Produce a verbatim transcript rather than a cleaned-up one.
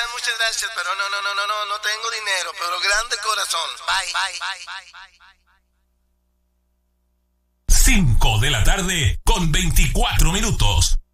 muchas gracias, pero no, no, no, no, no, no tengo dinero, pero grande corazón. Bye, bye, bye. cinco de la tarde con veinticuatro minutos.